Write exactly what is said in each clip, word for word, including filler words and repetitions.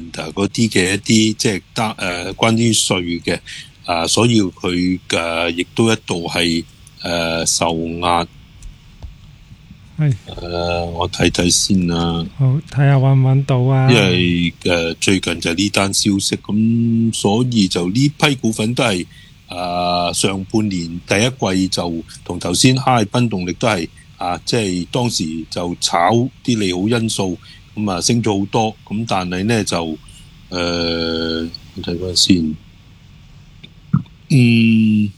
啊嗰啲嘅一啲即係單誒關於稅嘅啊，所以佢嘅亦都一度係誒、呃、受壓。 係誒、呃，我睇睇先啦。 好，睇下揾唔揾到啊？ 因為誒、呃、最近就係呢單消息，咁所以就呢批股份都係誒、呃、上半年第一季就同頭先哈利賓動力都係啊，即係當時就炒啲利好因素，咁啊升咗好多，咁但係呢就誒，我睇翻先，嗯。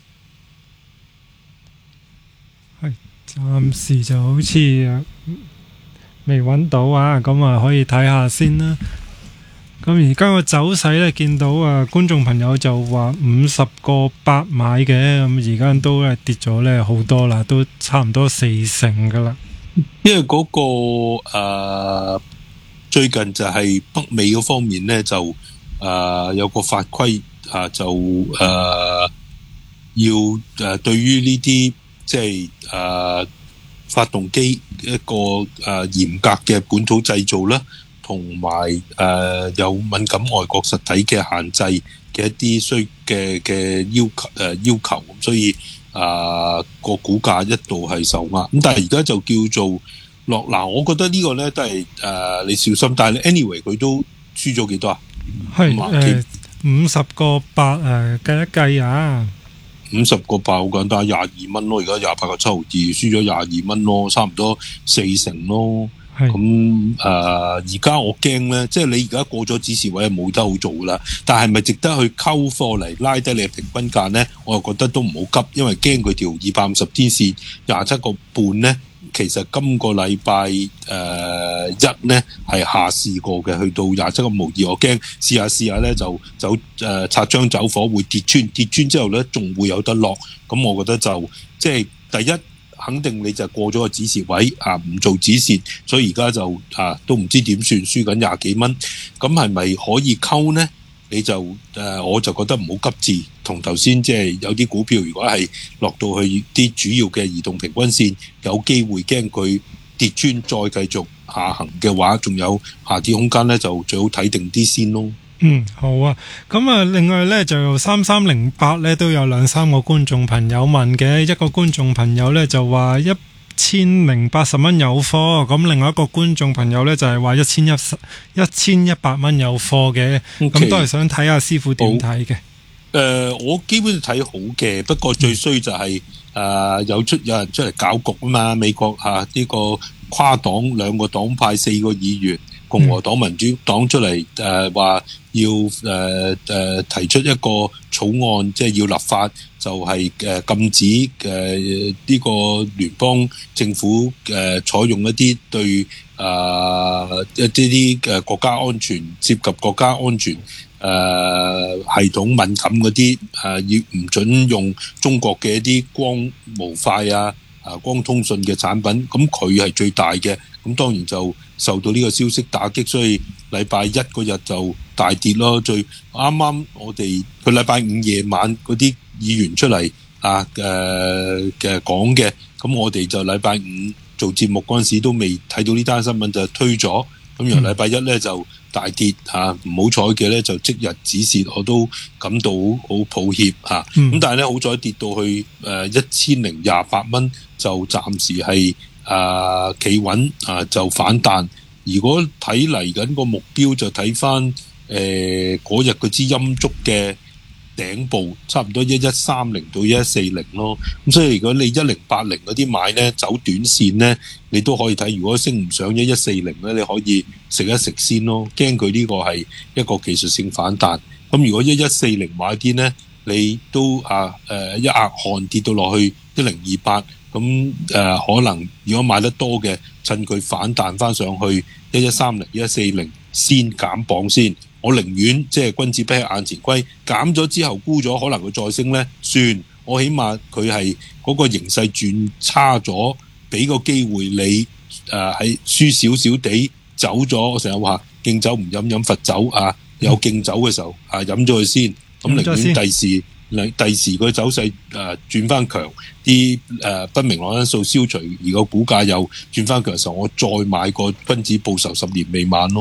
暫時就好似未揾到啊，咁啊可以睇下先啦。咁而家個走勢咧，見到啊觀眾朋友就話五十個八買嘅，咁而家都係跌咗咧好多啦，都差唔多四成噶啦。 因為嗰、嗰個誒、呃、最近就係北美嗰方面咧，就誒、呃、有個法規啊、呃，就誒、呃、要誒、呃、對於呢啲。即係誒、呃、發動機一個誒、呃、嚴格嘅本土製造啦，同埋誒有敏感外國實體嘅限制嘅一啲需嘅嘅要求誒、呃、要求，咁所以啊個、呃、股價一度係受壓，咁但係而家就叫做落嗱，我覺得呢個咧都係誒、呃、你小心，但係 anyway 佢都輸咗幾多啊？ 係誒五十個八誒計一計啊！ 五十個八好簡單，廿二蚊咯，而家廿八個七毫二，輸咗廿二蚊咯，差唔多四成咯。咁誒，而家、呃、我驚咧，即係你而家過咗指示位係冇得好做噶啦。但係咪值得去溝貨嚟拉低你嘅平均價咧？我又覺得都唔好急，因為驚佢條二百五十天線廿七個半咧。其實今個禮拜誒一咧係下試過嘅，去到廿七個無二，我驚試下試下咧就走誒擦槍走火會跌穿，跌穿之後咧仲會有得落，咁我覺得就即係第一肯定你就過咗個止蝕位啊，唔做止蝕，所以而家就啊都唔知點算，輸緊廿幾蚊，咁係咪可以溝呢？你就誒、呃，我就覺得唔好急住，同頭先即係有啲股票，如果係落到去啲主要嘅移動平均線，有機會驚佢跌穿再繼續下行嘅話，仲有下跌空間咧，就最好睇定啲先咯。 嗯，好啊。咁啊，另外咧就三三零八咧都有兩三個觀眾朋友問嘅，一個觀眾朋友咧就話一千零八十蚊有貨，咁另外一個觀眾朋友咧就係話一千一一千一百蚊有貨嘅，咁、okay. 都係想睇下師傅點睇嘅。誒、 呃，我基本睇好嘅，不過最衰就係、是、誒、呃、有出有人出嚟搞局啊嘛，美國吓呢、啊這個跨黨兩個黨派四個議員，共和黨、民主黨出嚟誒話要誒誒、呃呃、提出一個草案，即係要立法。就係、是、誒、呃、禁止誒呢、呃這個聯邦政府誒、呃、採用一啲對啊、呃、一啲啲誒國家安全涉及國家安全誒、呃、系統敏感嗰啲誒要唔准用中國嘅一啲光模塊啊啊光通訊嘅產品，咁佢係最大嘅，咁當然就受到呢個消息打擊，所以禮拜一嗰日就大跌咯。最啱啱我哋佢禮拜五夜晚嗰啲議員出嚟啊誒嘅講嘅，咁我哋就禮拜五做節目嗰陣時都未睇到呢單新聞就推咗，咁然後禮拜一咧就大跌嚇，唔好彩嘅咧就即日止蝕，我都感到好抱歉嚇。咁、嗯、但係咧好彩跌到去誒一千零廿八蚊，就暫時係啊企穩啊就反彈。如果睇嚟緊個目標就睇翻誒嗰日嗰支陰燭嘅頂部差唔多一一三零到一一四零咯，咁所以如果你一零八零嗰啲買咧走短線咧，你都可以睇。如果升唔上一一四零咧，你可以食一食先咯。驚佢呢個係一個技術性反彈。咁如果一一四零買啲咧，你都啊誒、呃、一額汗跌到落去一零二八，咁誒可能如果買得多嘅，趁佢反彈翻上去一一三零、一一四零先減磅先。我寧願即係君子不吃眼前虧，減咗之後沽咗，可能佢再升呢，算我起碼佢係嗰個形勢轉差咗，俾個機會你誒喺輸少少地走咗。我成日話敬酒唔飲飲罰酒啊，有敬酒嘅時候啊飲咗佢先，咁寧願第時第時個走勢誒轉翻強，啲誒不明朗因素消除，而個股價又轉翻強嘅時候，我再買個君子報仇十年未晚咯。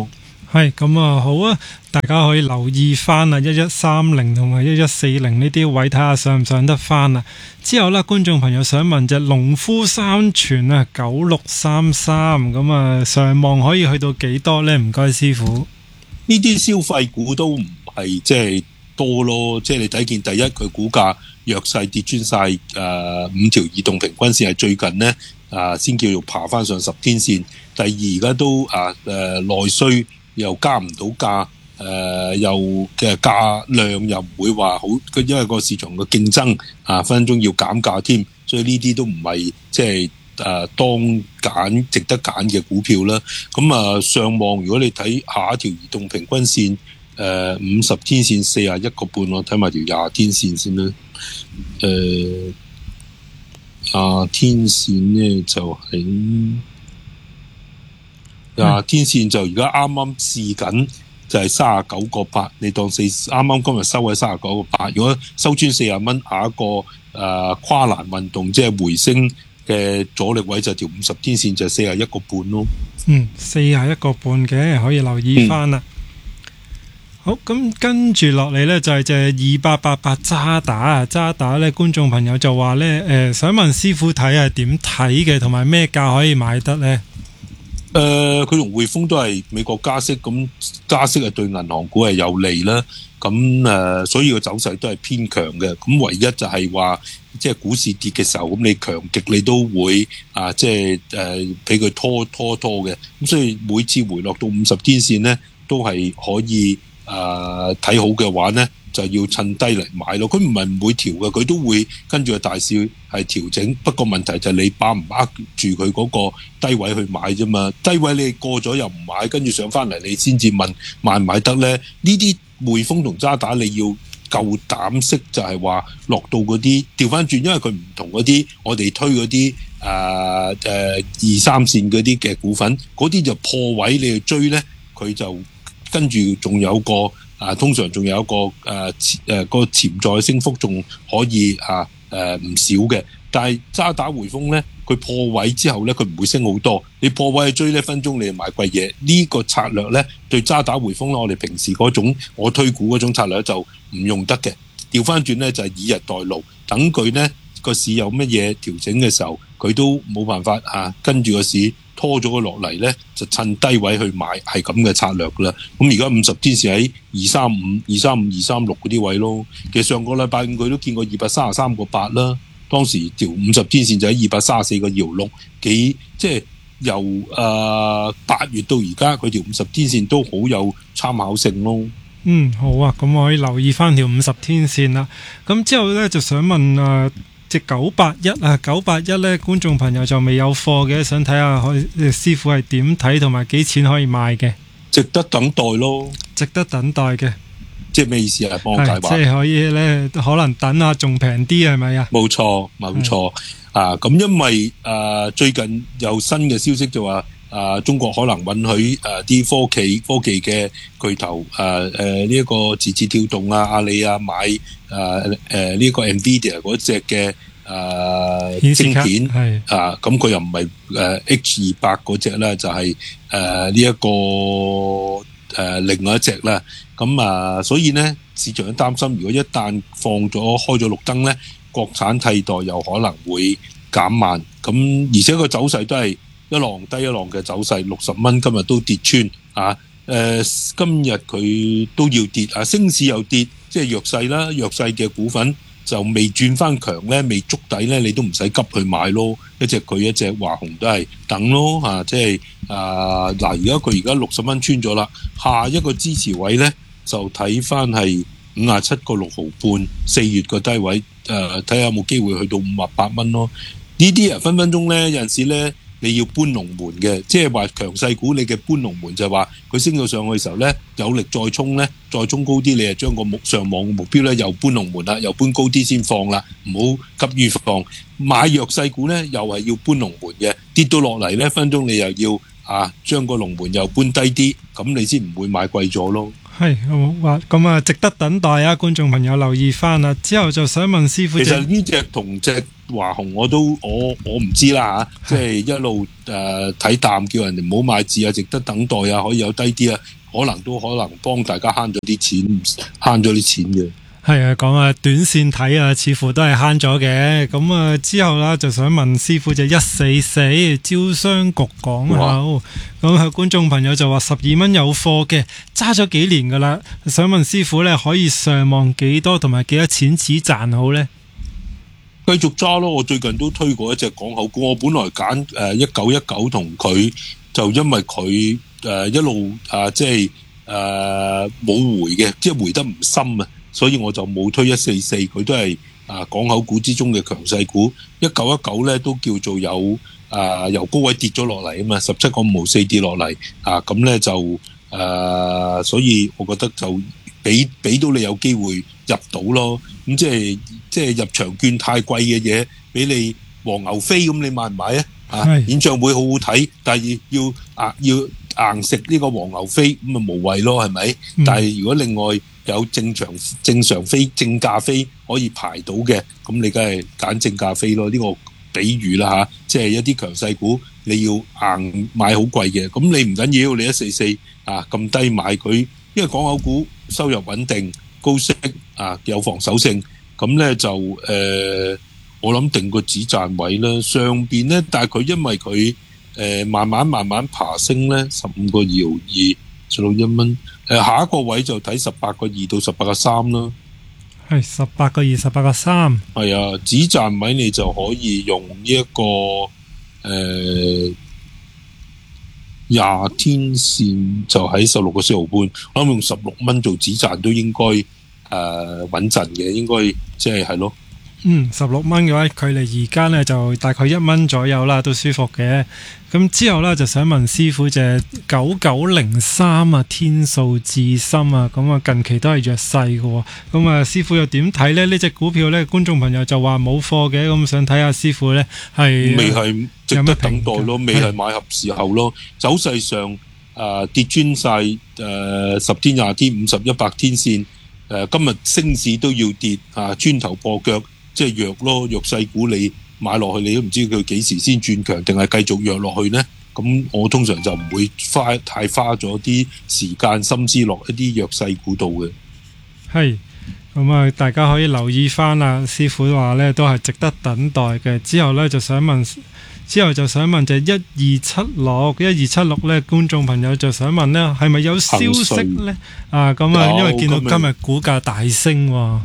係咁啊，好啊，大家可以留意翻啊，一一三零同埋一一四零呢啲位睇下上唔上得翻啊。之後啦，觀眾朋友想問隻農夫山泉啊，九六三三咁啊，上望可以去到幾多呢？唔該師傅。 呢啲消費股都唔係即係多咯，即係你睇見第一佢股價弱勢跌穿晒誒、呃、五條移動平均線，係最近呢啊先、呃、叫做爬翻上十天線。第二而家都啊誒內需又加唔到價，誒、呃、又嘅價量又唔會話好，因為個市場嘅競爭啊分分鐘要減價添，所以呢啲都唔係即係。誒、呃、當揀值得揀嘅股票啦，咁啊上望如果你睇下一條移動平均線，誒五十天線四十一個半，我睇埋條廿天線先啦。誒、呃、廿天線咧就喺廿天線就而家啱啱試緊，就係三十九個八，你當四啱啱今日收喺三十九個八，如果收穿四十蚊，下一個誒、呃、跨欄運動即係回升嘅阻力位就條五十天線就四十一個半咯。 嗯，四十一個半嘅可以留意翻啦。嗯、好，咁跟住落嚟呢，就係隻二八八八渣打啊，渣打呢，觀眾朋友就話呢，誒、呃、想問師傅睇係點睇嘅，同埋咩價可以買得呢？ 誒、呃，佢同匯豐都係美國加息，咁加息係對銀行股係有利啦。咁誒、呃，所以個走勢都係偏強嘅。咁唯一就係話，即係股市跌嘅時候，咁你強極你都會啊，即係誒俾佢拖拖拖嘅。咁所以每次回落到五十天線呢，都係可以誒睇、呃、好嘅話呢，就要趁低嚟買咯。佢唔係唔會調嘅，佢都會跟住個大市係調整。不過問題就係你把唔握住佢嗰個低位去買啫嘛。低位你過咗又唔買，跟住上翻嚟你先至問買唔買得呢？呢啲匯豐同渣打你要夠膽識，就係話落到嗰啲調翻轉，因為佢唔同嗰啲我哋推嗰啲誒誒二三線嗰啲嘅股份，嗰啲就破位你去追呢，佢就跟住仲有個啊，通常仲有一個誒誒、呃、個潛在升幅仲可以啊誒唔少嘅。但係渣打匯豐呢，佢破位之後呢，佢唔會升好多。你破位去追呢分鐘，你就買貴嘢。呢、這個策略呢，對渣打匯豐呢，我哋平時嗰種我推股嗰種策略就唔用得嘅。調翻轉呢，就係、是、以逸待勞，等佢呢個市有乜嘢調整嘅時候，佢都冇辦法啊跟住個市拖咗佢落嚟呢，就趁低位去買，係咁嘅策略噶啦。咁而家五十天線喺二三五、二三五、二三六嗰啲位咯。其實上個禮拜五佢都見過二百三十三個八啦。當時條五十天線就喺二百三十四個搖六，幾即係由誒八月到而家，佢條五十天線都好有參考性咯。 嗯，好啊，咁我可以留意翻條五十天線啦。咁之後呢，就想問誒隻九八一啊，九八一呢，觀眾朋友就未有貨嘅，想睇下可以師傅係點睇，同埋幾錢可以買嘅？值得等待咯， 值得等待嘅。 即係咩意思啊？幫我解話。 即係可以咧，可能等下仲平啲係咪啊？冇錯，冇錯啊！咁因為誒、呃、最近有新嘅消息就話誒、呃、中國可能允許誒啲、呃、科技科技嘅巨頭誒誒呢一個字節跳動啊、阿里啊買誒誒呢個 Nvidia 嗰隻嘅誒晶片係啊，咁佢又唔係誒 H 二百嗰隻啦，就係誒呢一個誒、呃、另外一隻啦。咁啊，所以呢，市場都擔心，如果一旦放咗開咗綠燈呢，國產替代又可能會減慢。咁而且個走勢都係一浪低一浪嘅走勢，六十蚊今日都跌穿啊！誒、呃，今日佢都要跌啊，升市又跌，即係弱勢啦，弱勢嘅股份就未轉翻強呢，未觸底呢，你都唔使急去買咯。一隻佢一隻華虹都係等咯嚇，即係啊嗱，而家佢而家六十蚊穿咗啦，下一個支持位呢，就睇翻係五十七個六毫半，四月個低位，誒睇下有冇機會去到五十八蚊咯。呢啲啊分分鐘咧，有陣時咧你要搬龍門嘅，即係話強勢股你嘅搬龍門就係話佢升到上去嘅時候咧，有力再衝咧，再衝高啲，你係將個目上網嘅目標咧又搬龍門啦，又搬高啲先放啦，唔好急於放。買弱勢股咧又係要搬龍門嘅，跌到落嚟咧分分鐘你又要啊將個龍門又搬低啲，咁你先唔會買貴咗咯。係，話咁啊，值得等待啊！觀眾朋友留意翻啦。之後就想問師傅，其實呢隻同隻華虹我都我我唔知啦嚇，即係一路誒睇淡，叫人哋唔好買字啊，值得等待啊，可以有低啲啊。 可能都可能幫大家慳咗啲錢，慳咗啲錢嘅。 係啊，講啊短線睇啊，似乎都係慳咗嘅。咁啊之後啦，就想問師傅就一四四招商局港口，咁啊觀眾朋友就話十二蚊有貨嘅，揸咗幾年噶啦，想問師傅咧可以上望幾多同埋幾多錢止賺好呢？ 繼續揸咯，我最近都推過一隻港口股，我本來揀誒一九一九同佢，就因為佢誒、呃、一路啊即係誒冇回嘅，即係回得唔深啊。所以我就冇推一四四，佢都係啊港口股之中嘅強勢股。一九一九咧都叫做有啊由高位跌咗落嚟啊嘛，十七個五毫四跌落嚟啊，咁咧就誒、啊，所以我覺得就俾俾到你有機會入到咯。咁即係即係入場券太貴嘅嘢，俾你黃牛飛咁，你買唔買啊？啊，演唱會好好睇，但係要啊要硬食呢個黃牛飛咁啊無謂咯，係咪？嗯、但係如果另外有正常正常飛正價飛可以排到嘅，咁你梗係揀正價飛咯。呢、這個比喻啦吓，即係一啲強勢股你要硬買好貴嘅，咁你唔緊要，你一四四啊咁低買佢，因為港口股收入穩定、高息啊，有防守性，咁咧就誒、呃，我諗定個止賺位啦。上邊咧，但係佢因為佢誒、呃、慢慢慢慢爬升咧，十五個二毫二，做到一蚊。誒，下一個位就睇十八個二到十八個三啦。 係十八個二、十八個三。係啊，止賺位你就可以用呢、這、一個誒廿、呃、天線就喺十六個四毫半，我諗用十六蚊做止賺都應該誒穩陣嘅，應該即係係咯。 嗯，十六蚊嘅話，距離而家呢就大概一蚊左右啦，都舒服嘅。咁之後呢，就想問師傅隻九九零三啊，天數智深啊，咁啊近期都係弱勢嘅。咁啊，師傅又點睇呢？呢隻股票呢，觀眾朋友就話冇貨嘅，咁想睇下師傅呢係未係值得等待咯，未係買合時候咯。走勢上誒、呃、跌穿晒誒十天、廿天、五十、一百天線，誒、呃、今日升市都要跌啊，磚頭破腳。即係弱咯，弱勢股你買落去，你都唔知佢幾時先轉強，定係繼續弱落去呢？咁我通常就唔會花太花咗啲時間心思落一啲弱勢股度嘅。係， 咁啊，大家可以留意翻啦。師傅話呢都係值得等待嘅。之後呢，就想問，之後就想問就係一二七六，一二七六呢，觀眾朋友就想問呢係咪有消息呢？啊，咁啊，因為見到今日股價大升喎。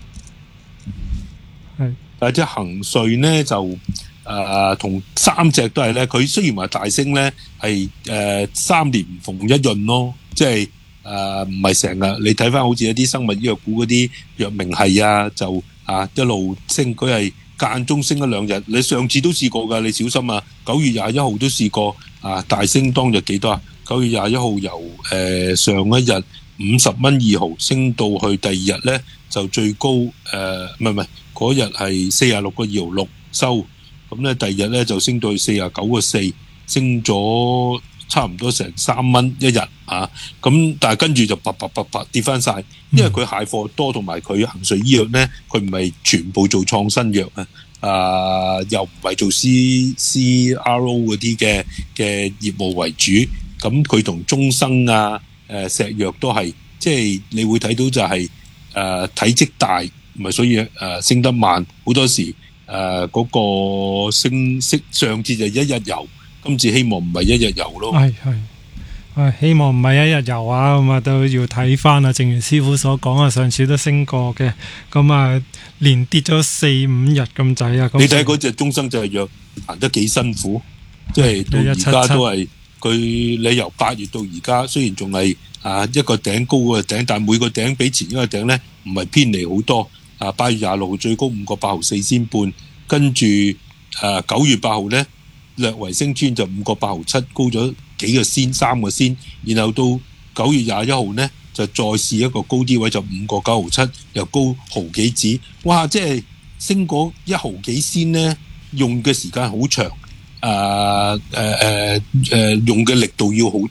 但係隻恒瑞咧就誒同、呃、三隻都係咧，佢雖然話大升咧，係誒、呃、三年唔逢一潤咯，即係誒唔係成日。你睇翻好似一啲生物醫藥股嗰啲藥明係啊，就啊一路升，佢係間中升一兩日。你上次都試過㗎，你小心啊！九月廿一號都試過啊，大升當日幾多啊？九月廿一號由誒、呃、上一日五十蚊二毫升到去第二日咧就最高誒，唔係唔係。嗰日係四十六個二毫六收，咁咧第二日咧就升到去四十九個四，升咗差唔多成三蚊一日啊！咁但係跟住就啪啪啪啪跌翻晒，因為佢蟹貨多，同埋佢恒瑞醫藥咧，佢唔係全部做創新藥啊，啊又唔係做 C C R O 嗰啲嘅嘅業務為主，咁佢同中生啊、誒石藥都係，即係你會睇到就係誒體積大。咪所以誒、呃、升得慢，好多時誒嗰、呃那個升息上次就一日遊，今次希望唔係一日遊咯。係係， 係希望唔係一日遊啊！咁啊都要睇翻啊。正如師傅所講啊，上次都升過嘅，咁啊連跌咗四五日咁滯啊。 你睇嗰隻中生就係弱，行得幾辛苦，即係到而家都係佢你由八月到而家，雖然仲係啊一個頂高嘅頂，但係每個頂比前一個頂咧唔係偏離好多。啊！八月廿六號最高五個八毫四仙半，跟住誒九月八號咧略為升穿就五個八毫七，高咗幾個仙三個仙，然後到九月廿一號咧就再試一個高啲位，就五個九毫七，又高毫幾子，哇！即係升嗰一毫幾仙咧，用嘅時間好長，誒誒誒誒用嘅力度要好多，咁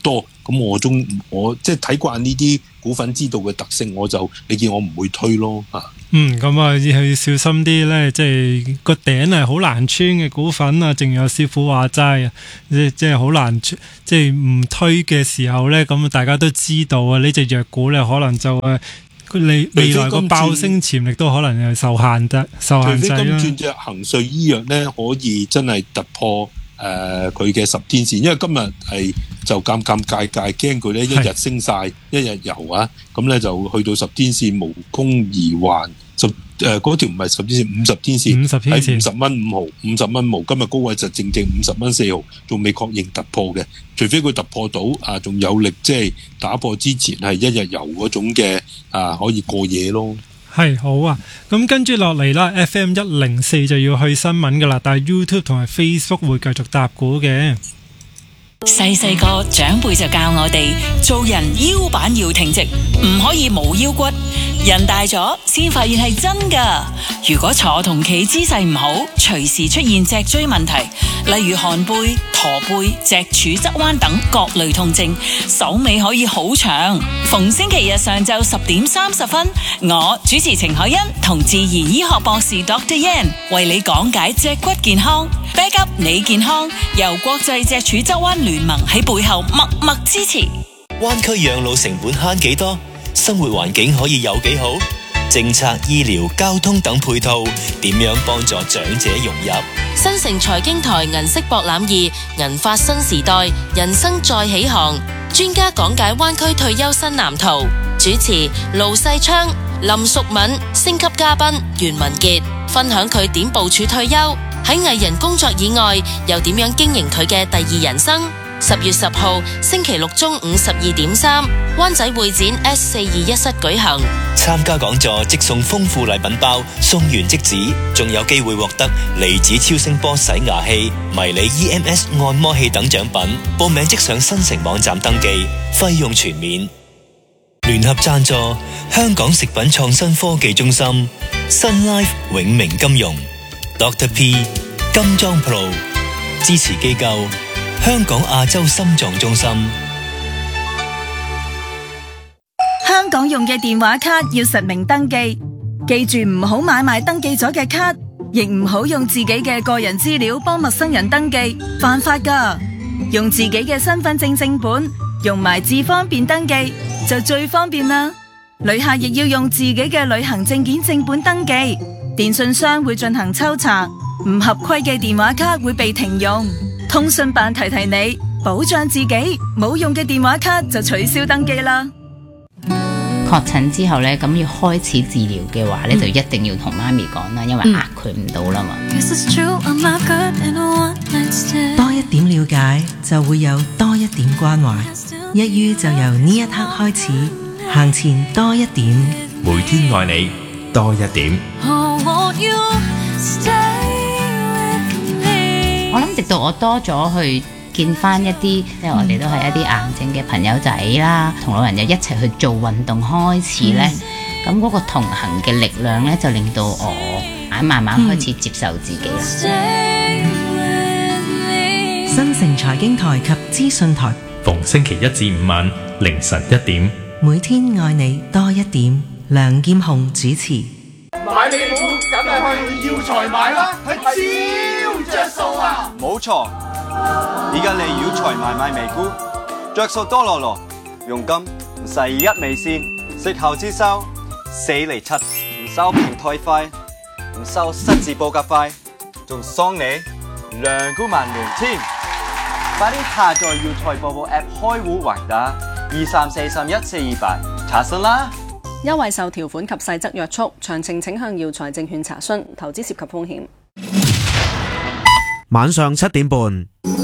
咁我中我即係睇慣呢啲股份知道嘅特性，我就你見我唔會推咯啊。 嗯，咁啊要小心啲咧，即係個頂係好難穿嘅股份啊，正如有師傅話齋啊，即即係好難穿，即係唔推嘅時候咧，咁大家都知道啊，呢隻藥股咧可能就誒。未未來個爆升潛力都可能係受限制，受限制啦。除非今轉隻恒瑞醫藥咧可以真係突破誒佢嘅十天線，因為今日係就尷尷尬尬，驚佢咧一日升晒，一日遊啊，咁咧就去到十天線無功而還。十誒嗰條唔係十天線，五十天線，五十天線，五十蚊五毫，五十蚊毛。今日高位就正正五十蚊四毫，仲未確認突破嘅。除非佢突破到啊，仲有力即係打破之前係一日遊嗰種嘅啊，可以過夜咯。係好啊，咁跟住落嚟啦 ，F M 一零四就要去新聞噶啦，但係 YouTube 同埋 Facebook 會繼續答股嘅。 細細個長輩就教我哋做人腰板要挺直，唔可以冇腰骨。人大咗先發現係真噶。如果坐同企姿勢唔好，隨時出現脊椎問題，例如寒背、駝背、脊柱側彎等各類痛症，手尾可以好長。逢星期日上晝十點三十分，我主持程海欣同自然醫學博士 Doctor Yan 為你講解脊骨健康 ，back up 你健康，由國際脊柱側彎聯盟喺背後默默支持。 灣區養老成本慳幾多？生活環境可以有幾好？政策、醫療、交通等配套點樣幫助長者融入？ 新城財經台銀色博覽二，銀髮新時代，人生再起航。專家講解灣區退休新藍圖。主持盧世昌、林淑敏，星級嘉賓袁文傑，分享佢點部署退休，喺藝人工作以外又點樣經營佢嘅第二人生。十月十號星期六中午十二點三，灣仔會展 S 四二一室舉行。 參加講座即送豐富禮品包，送完即止，仲有機會獲得離子超聲波洗牙器、迷你 E M S 按摩器等獎品。報名即上新城網站登記，費用全免。聯合贊助香港食品創新科技中心、Sun Life 永明金融、Doctor P 金裝 Pro 支持機構。香港亞洲心臟中心。 香港用嘅電話卡要實名登記，記住唔好買埋登記咗嘅卡，亦唔好用自己嘅個人資料幫陌生人登記，犯法㗎。用自己嘅身份證正本，用埋智方便登記就最方便啦。旅客亦要用自己嘅旅行證件正本登記，電信商會進行抽查，唔合規嘅電話卡會被停用。通訊辦提提你，保障自己，冇用嘅電話卡就取消登記啦。 確診之後咧，咁要開始治療嘅話咧，嗯、就一定要同媽咪講啦，因為壓佢唔到啦嘛。 多一點了解，就會有多一點關懷。一於就由呢一刻開始，行前多一點， 每天愛你多一點。 我諗直到我多咗去見翻一啲，即係我哋都係一啲癌症嘅朋友仔啦，同老人又一齊去做運動開始咧，咁嗰、嗯、個同行嘅力量咧，就令到我慢慢開始接受自己啦。 嗯、新城財經台及資訊台， 逢星期一至五晚凌晨一點， 每天愛你多一點。梁劍雄主持。 買美股梗係去耀才買啦，係超着數啊！冇錯，而家你耀才買買美股，着數多羅羅，佣金唔使一味先，息後之收四厘七，唔收平台費，唔收失字報價費，仲送你兩股萬元添！快啲下載耀才報報 App 開戶或打二三四三一四二八查詢啦！ 優惠受條款及細則約束，詳情請向耀才證券查詢。投資涉及風險。 晚上七點半，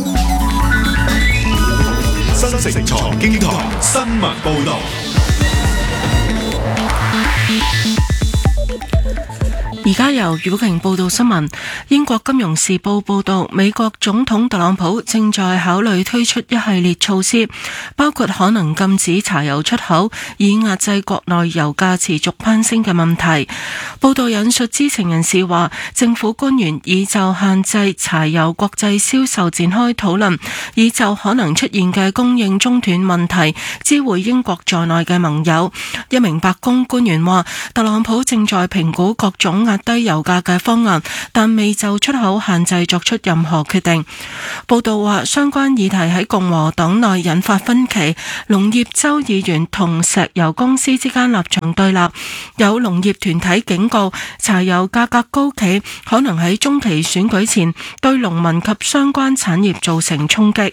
新城財經台新聞報道。 而家由余寶瓊報道新聞。英國金融時報報道，美國總統特朗普正在考慮推出一系列措施，包括可能禁止柴油出口，以壓制國內油價持續攀升嘅問題。報道引述知情人士話，政府官員已就限制柴油國際銷售展開討論，以就可能出現嘅供應中斷問題知會英國在內嘅盟友。一名白宮官員話，特朗普正在評估各種壓低油價嘅方案，但未就出口限制作出任何決定。報道話，相關議題喺共和黨內引發分歧，農業州議員同石油公司之間立場對立。有農業團體警告，柴油價格高企可能喺中期選舉前對農民及相關產業造成衝擊。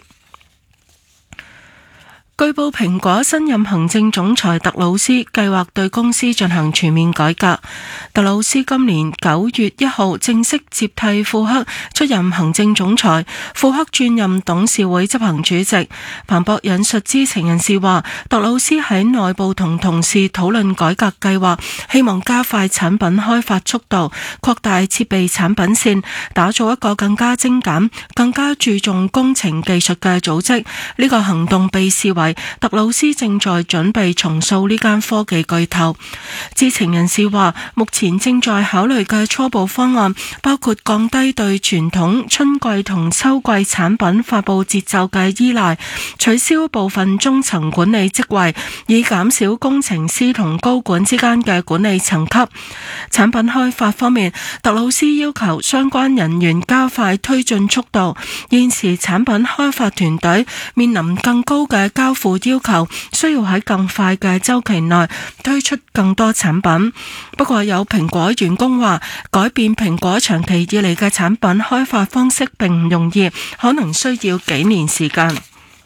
據報，蘋果新任行政總裁特魯斯計劃對公司進行全面改革。特魯斯今年九月一號正式接替庫克出任行政總裁，庫克轉任董事會執行主席。彭博引述知情人士話，特魯斯喺內部同同事討論改革計劃，希望加快產品開發速度，擴大設備產品線，打造一個更加精簡、更加注重工程技術嘅組織。呢個行動被視為特魯斯正在準備重塑呢間科技巨頭。知情人士話，目前正在考慮嘅初步方案包括降低對傳統春季同秋季產品發佈節奏嘅依賴，取消部分中層管理職位，以減少工程師同高管之間嘅管理層級。產品開發方面，特魯斯要求相關人員加快推進速度。現時產品開發團隊面臨更高嘅交付要求，需要喺更快嘅周期內推出更多產品。不過有蘋果員工話，改變蘋果長期以嚟嘅產品開發方式並唔容易，可能需要幾年時間。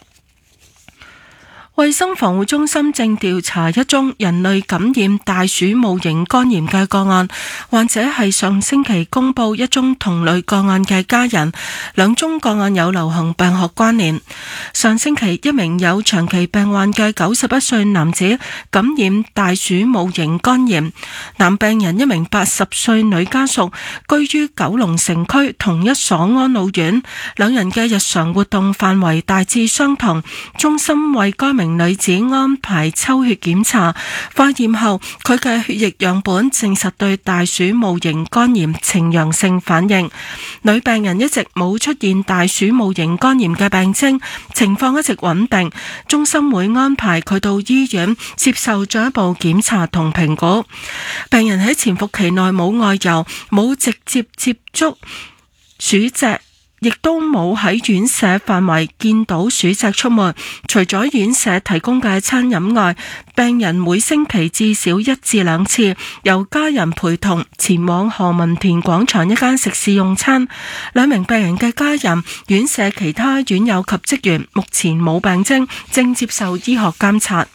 衛生防護中心正調查一宗人類感染大鼠戊型肝炎嘅個案，患者係上星期公布一宗同類個案嘅家人，兩宗個案有流行病學關聯。上星期一名有長期病患嘅九十一歲男子感染大鼠戊型肝炎，男病人一名八十歲女家屬居於九龍城區同一所安老院，兩人嘅日常活動範圍大致相同。中心為該名女子安排抽血檢查，化驗後佢嘅血液樣本證實對大鼠戊型肝炎呈陽性反應。女病人一直冇出現大鼠戊型肝炎嘅病徵，情況一直穩定。中心會安排佢到醫院接受進一步檢查同評估。病人喺潛伏期內冇外遊，冇直接接觸鼠隻，亦都冇喺院舍範圍見到鼠隻出沒。除咗院舍提供嘅餐飲外，病人每星期至少一至兩次由家人陪同前往何文田廣場一間食肆用餐。兩名病人嘅家人、院舍其他院友及職員目前冇病徵，正接受醫學監察。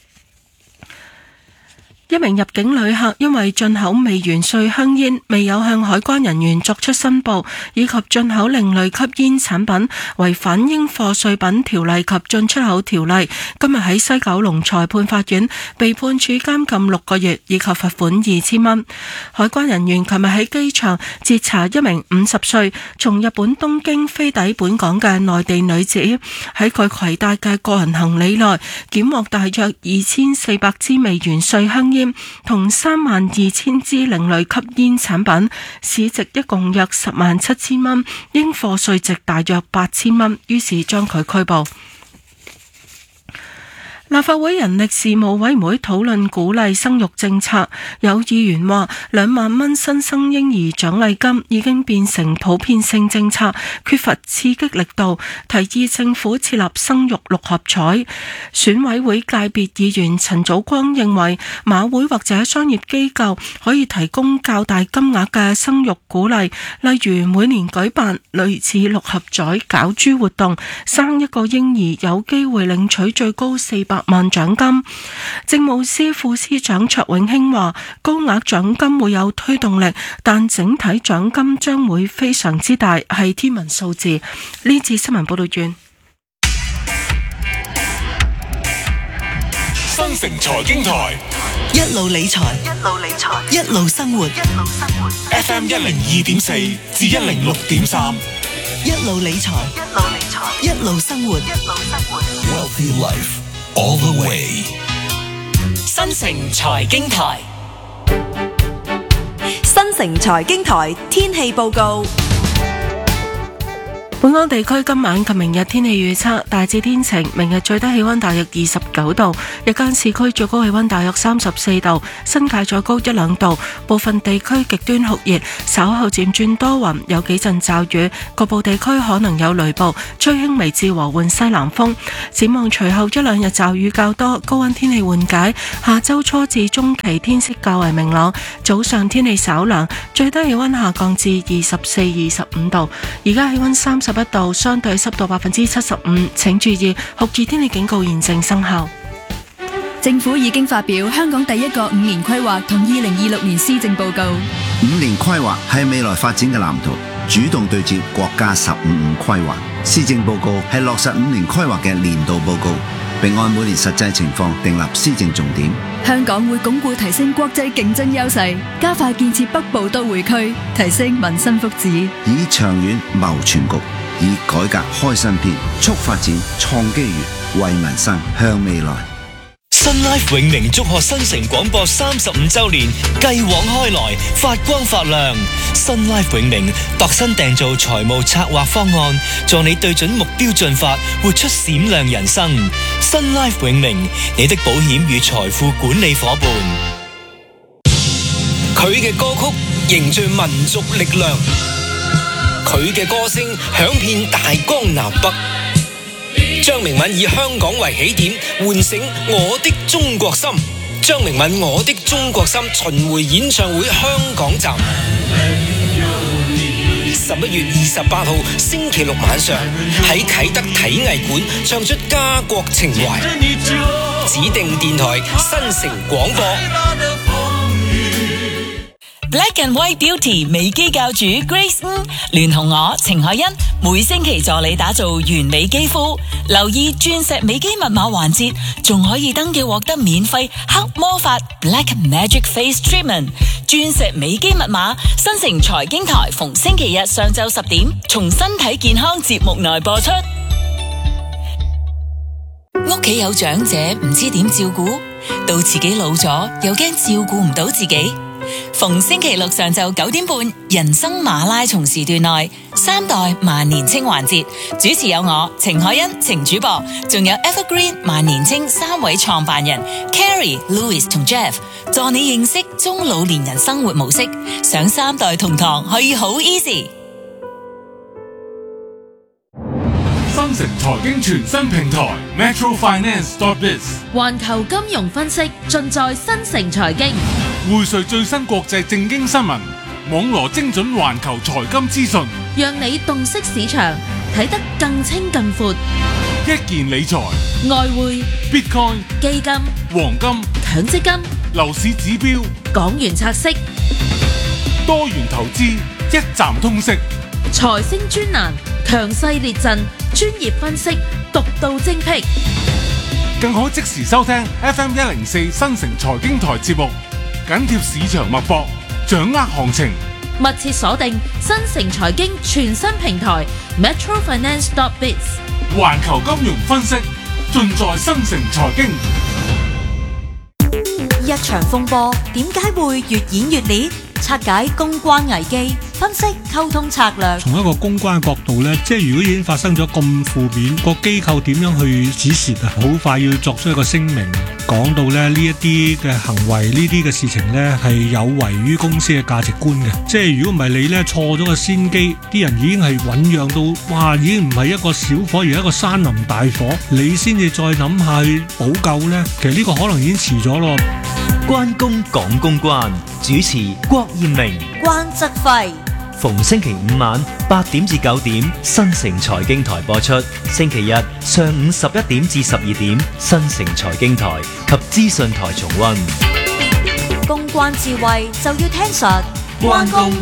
一名入境旅客因為進口未完稅香煙，未有向海關人員作出申報，以及進口另類吸煙產品，違反應課稅品條例及進出口條例，今日喺西九龍裁判法院被判處監禁六個月，以及罰款二千蚊。海關人員琴日喺機場截查一名五十歲從日本東京飛抵本港嘅內地女子，喺佢攜帶嘅個人行李內檢獲大約二千四百支未完稅香煙同三萬二千支另類吸煙產品，市值一共約十萬七千蚊，應課稅值大約八千蚊，於是將佢拘捕。立法會人力事務委員會討論鼓勵生育政策，有議員話兩萬蚊新生嬰兒獎勵金已經變成普遍性政策，缺乏刺激力度，提議政府設立生育六合彩。選委會界別議員陳祖光認為馬會或者商業機構可以提供較大金額嘅生育鼓勵，例如每年舉辦類似六合彩攪珠活動，生一個嬰兒有機會領取最高四百萬獎金。政務司副司長卓永興話，高額獎金會有推動力，但整體獎金將會非常之大，係天文數字。呢次新聞報道完。 新城財經台， 一路理財，一路理財，一路生活，一路生活。 F M 一零二點四至一零六點三， 一路理財，一路理財，一路生活，一路生活。 Wealthy Life all the way。 新城財經台， 新城財經台天氣報告。 本港地區今晚及明日天氣預測大致天晴，明日最低氣溫大約二十九度，日間市區最高氣溫大約三十四度，新界再高一兩度，部分地區極端酷熱，稍後漸轉多雲，有幾陣驟雨，局部地區可能有雷暴，吹輕微至和緩西南風。展望隨後一兩日驟雨較多，高溫天氣緩解，下周初至中期天色較為明朗，早上天氣稍涼，最低氣溫下降至二十四、二十五度，而家氣溫三十一度，相對濕度百分之七十五，請注意酷熱天氣警告現正生效。 政府已經發表香港第一個五年規劃同二零二六年施政報告。 五年規劃係未來發展嘅藍圖，主動對接國家十五五規劃。施政報告係落實五年規劃嘅年度報告，並按每年實際情況訂立施政重點。 香港會鞏固提升國際競爭優勢，加快建設北部都會區，提升民生福祉， 以長遠謀全局，以改革開新篇，促發展創機遇，為民生向未來。 新 Life 永寧祝賀新城廣播三十五周年，繼往開來，發光發亮。新 Life 永寧度身訂造財務策劃方案，助你對準目標進發，活出閃亮人生。新 Life 永寧，你的保險與財富管理伙伴。 佢嘅歌曲凝聚民族力量，佢嘅歌聲響遍大江南北。張明敏以香港為起點，喚醒我的中國心。張明敏我的中國心巡迴演唱會香港站，十一月二十八號星期六晚上喺啟德體藝館唱出家國情懷。指定電台新城廣播。 Black and White Beauty 美肌教主 Grace 吳聯同我程海欣，每星期助你打造完美肌膚。留意鑽石美肌密碼環節，仲可以登記獲得免費黑魔法 Black Magic Face Treatment。鑽石美肌密碼，新城財經台逢星期日上晝十點，從身體健康節目內播出。屋企有長者唔知點照顧，到自己老咗又驚照顧唔到自己。逢星期六上晝九點半，人生馬拉松時段內三代萬年青環節，主持有我程海欣、程主播，仲有 Evergreen 萬年青三位創辦人 Carrie、Louis 同 Jeff， 助你認識中老年人生活模式，上三代同堂可以好 easy。 新城財經全新平台 Metro Finance dot biz， 環球金融分析盡在新城財經， 匯萃最新國際政經新聞，網羅精準環球財金資訊， 讓你洞悉市場，睇得更清更闊。 一件理財、 外匯、 Bitcoin、 基金、 黃金、 強積金、 樓市指標、 港元拆息、 多元投資，一站通識。 財星專欄，強勢列陣，專業分析，獨到精闢， 更可即時收聽 F M 一零四新城財經台節目，緊貼市場脈搏，掌握行情。 密切鎖定新城財經全新平台 Metro Finance dot biz， 環球金融分析盡在新城財經。 一場風波點解會越演越烈？拆解公關危機，分析溝通策略。 從一個公關角度呢，即係如果已經發生咗咁負面，個機構點樣去止蝕啊？好快要作出一個聲明，講到咧呢一啲嘅行為，呢啲嘅事情呢係有違於公司嘅價值觀嘅。即係如果唔係你呢錯咗個先機，啲人已經係醞釀到，哇！已經唔係一個小火，而係一個山林大火，你先至再諗下去補救呢。其實呢個可能已經遲咗咯。 關公講公關，主持郭艷明、 關則輝。 逢星期五晚八點至九點，新城財經台播出；星期日上午十一點至十二點，新城財經台及資訊台重溫。 公關智慧就要聽實關公